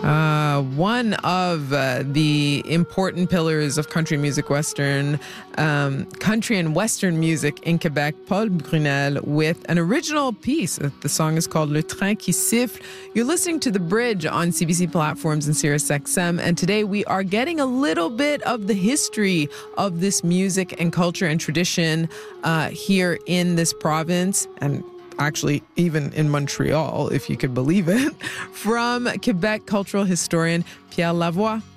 One of the important pillars of country music, country and Western music in Quebec, Paul Brunel, with an original piece. The song is called Le Train qui siffle. You're listening to The Bridge on CBC platforms and SiriusXM, and today we are getting a little bit of the history of this music and culture and tradition here in this province, and actually even in Montreal, if you could believe it, from Quebec cultural historian Pierre Lavoie.